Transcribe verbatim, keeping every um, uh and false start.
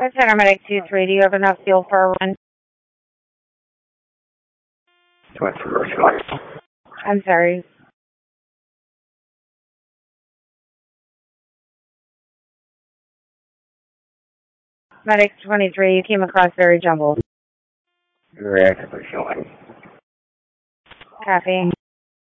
Center Medic two three, do you have enough fuel for a run? I'm sorry. Medic twenty-three, you came across very jumbled. You're actively showing. Copy.